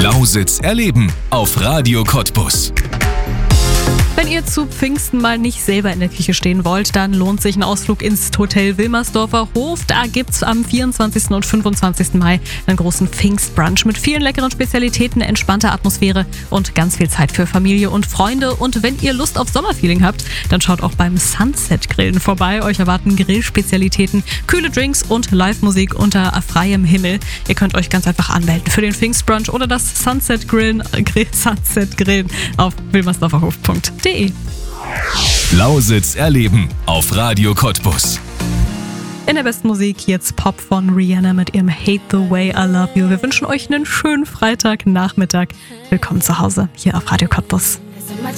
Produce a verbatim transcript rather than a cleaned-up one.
Lausitz erleben auf Radio Cottbus. Wenn ihr zu Pfingsten mal nicht selber in der Küche stehen wollt, dann lohnt sich ein Ausflug ins Hotel Wilmersdorfer Hof. Da gibt's am vierundzwanzigsten und fünfundzwanzigsten Mai einen großen Pfingstbrunch mit vielen leckeren Spezialitäten, entspannter Atmosphäre und ganz viel Zeit für Familie und Freunde. Und wenn ihr Lust auf Sommerfeeling habt, dann schaut auch beim Sunset Grillen vorbei. Euch erwarten Grillspezialitäten, kühle Drinks und Live-Musik unter freiem Himmel. Ihr könnt euch ganz einfach anmelden für den Pfingstbrunch oder das Sunset Grillen, Grill, Sunset Grillen auf wilmersdorferhof punkt de. Lausitz erleben auf Radio Cottbus. In der besten Musik jetzt Pop von Rihanna mit ihrem Hate the Way I Love You. Wir wünschen euch einen schönen Freitagnachmittag. Willkommen zu Hause hier auf Radio Cottbus.